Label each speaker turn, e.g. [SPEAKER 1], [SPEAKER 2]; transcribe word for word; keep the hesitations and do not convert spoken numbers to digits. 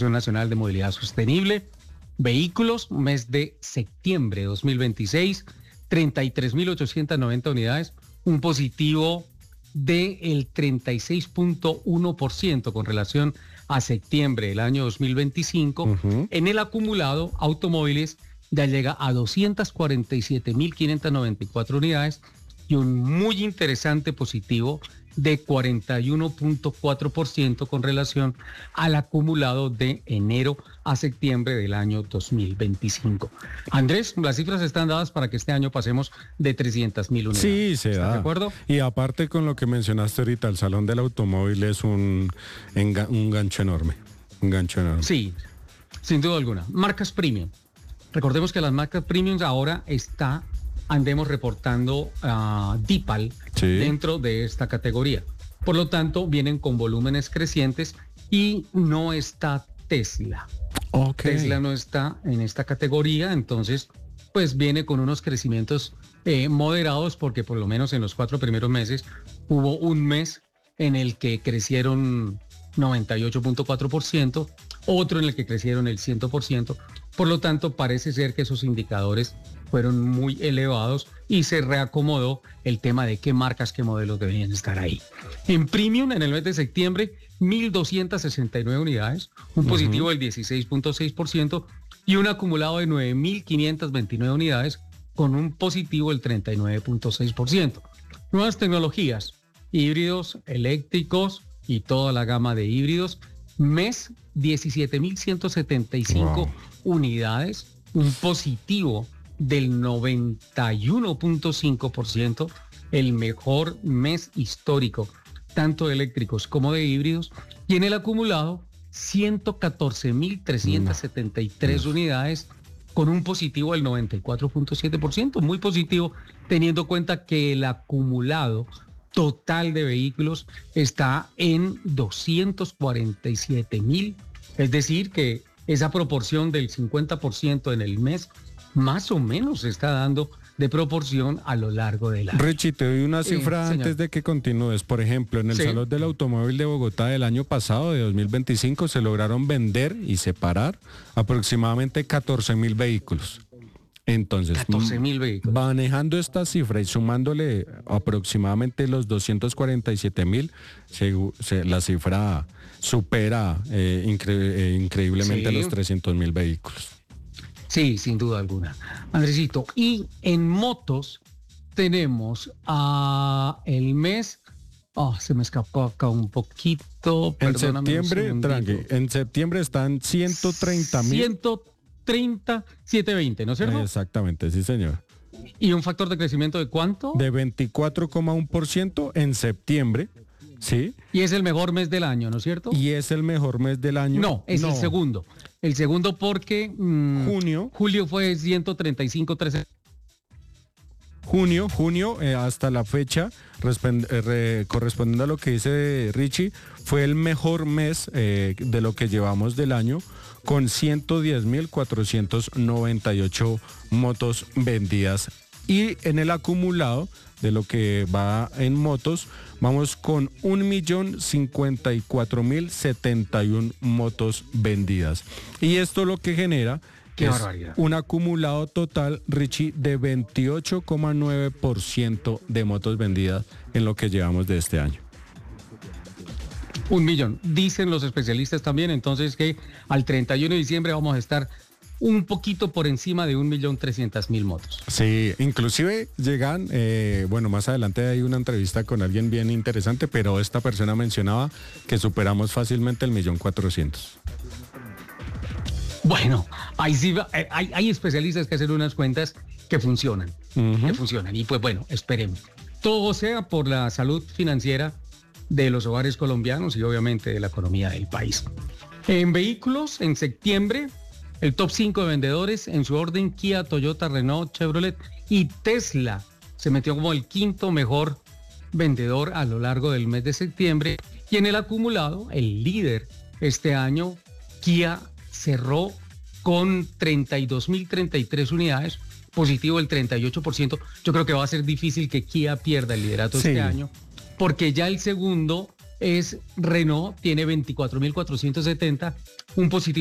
[SPEAKER 1] Nacional de Movilidad Sostenible. Vehículos, mes de septiembre de dos mil veintiséis, treinta y tres mil ochocientas noventa unidades, un positivo del treinta y seis punto uno por ciento con relación a septiembre del año dos mil veinticinco. Uh-huh. En el acumulado, automóviles ya llega a doscientas cuarenta y siete mil quinientas noventa y cuatro unidades y un muy interesante positivo de cuarenta y uno punto cuatro por ciento con relación al acumulado de enero a septiembre del año dos mil veinticinco. Andrés, las cifras están dadas para que este año pasemos de trescientas mil unidades.
[SPEAKER 2] Sí, se da.
[SPEAKER 1] ¿De acuerdo?
[SPEAKER 2] Y aparte con lo que mencionaste ahorita, el Salón del Automóvil es un, enga- un gancho enorme. Un gancho enorme.
[SPEAKER 1] Sí, sin duda alguna. Marcas premium. Recordemos que las marcas premium ahora está... andemos reportando a uh, DIPAL sí. dentro de esta categoría. Por lo tanto, vienen con volúmenes crecientes y no está Tesla. Okay. Tesla no está en esta categoría, entonces, pues viene con unos crecimientos eh, moderados porque por lo menos en los cuatro primeros meses hubo un mes en el que crecieron noventa y ocho punto cuatro por ciento, otro en el que crecieron el cien por ciento. Por lo tanto, parece ser que esos indicadores fueron muy elevados y se reacomodó el tema de qué marcas, qué modelos deberían estar ahí. En Premium, en el mes de septiembre, mil doscientas sesenta y nueve unidades, un positivo uh-huh. del dieciséis punto seis por ciento y un acumulado de nueve mil quinientas veintinueve unidades con un positivo del treinta y nueve punto seis por ciento. Nuevas tecnologías, híbridos, eléctricos y toda la gama de híbridos, mes diecisiete mil ciento setenta y cinco wow. unidades, un positivo del noventa y uno punto cinco por ciento, el mejor mes histórico, tanto de eléctricos como de híbridos, y en el acumulado ciento catorce mil trescientas setenta y tres no. unidades con un positivo del noventa y cuatro punto siete por ciento, muy positivo teniendo en cuenta que el acumulado total de vehículos está en doscientos cuarenta y siete mil, es decir que esa proporción del cincuenta por ciento en el mes más o menos se está dando de proporción a lo largo del año.
[SPEAKER 2] Richie, te doy una cifra eh, antes de que continúes. Por ejemplo, en el sí. Salón del Automóvil de Bogotá del año pasado, de dos mil veinticinco, se lograron vender y separar aproximadamente catorce mil vehículos. Entonces,
[SPEAKER 1] catorce mil vehículos.
[SPEAKER 2] Manejando esta cifra y sumándole aproximadamente los doscientos cuarenta y siete mil, se, se, la cifra supera eh, incre, eh, increíblemente sí. los trescientos mil vehículos.
[SPEAKER 1] Sí, sin duda alguna. Andresito, y en motos tenemos a el mes, oh, se me escapó acá un poquito.
[SPEAKER 2] En septiembre, tranqui, en septiembre están ciento treinta mil.
[SPEAKER 1] ciento treinta, setecientos veinte, ¿no es cierto?
[SPEAKER 2] Exactamente, sí señor.
[SPEAKER 1] ¿Y un factor de crecimiento de cuánto?
[SPEAKER 2] De veinticuatro coma uno por ciento en septiembre. Sí.
[SPEAKER 1] Y es el mejor mes del año, ¿no es cierto?
[SPEAKER 2] Y es el mejor mes del año.
[SPEAKER 1] No, es no. el segundo. El segundo porque mmm,
[SPEAKER 2] junio.
[SPEAKER 1] Julio fue ciento treinta y cinco, trece.
[SPEAKER 2] Junio, junio, eh, hasta la fecha, respend, eh, re, correspondiendo a lo que dice Richie, fue el mejor mes eh, de lo que llevamos del año, con ciento diez mil cuatrocientos noventa y ocho motos vendidas. Y en el acumulado de lo que va en motos, vamos con un millón cincuenta y cuatro mil setenta y una motos vendidas. Y esto lo que genera
[SPEAKER 1] Qué
[SPEAKER 2] es
[SPEAKER 1] barbaridad.
[SPEAKER 2] Un acumulado total, Richie, de veintiocho coma nueve por ciento de motos vendidas en lo que llevamos de este año.
[SPEAKER 1] Un millón. Dicen los especialistas también entonces que al treinta y uno de diciembre vamos a estar un poquito por encima de un millón trescientas mil motos.
[SPEAKER 2] Sí, inclusive llegan, eh, bueno, más adelante hay una entrevista con alguien bien interesante, pero esta persona mencionaba que superamos fácilmente el millón cuatrocientos.
[SPEAKER 1] Bueno, ahí sí, hay, hay especialistas que hacen unas cuentas que funcionan, uh-huh. que funcionan, y pues bueno, esperemos. Todo sea por la salud financiera de los hogares colombianos y obviamente de la economía del país. En vehículos, en septiembre, el top cinco de vendedores en su orden: Kia, Toyota, Renault, Chevrolet y Tesla se metió como el quinto mejor vendedor a lo largo del mes de septiembre. Y en el acumulado, el líder este año, Kia, cerró con treinta y dos mil treinta y tres unidades, positivo el treinta y ocho por ciento. Yo creo que va a ser difícil que Kia pierda el liderato sí. este año, porque ya el segundo es Renault, tiene veinticuatro mil cuatrocientos setenta, un positivo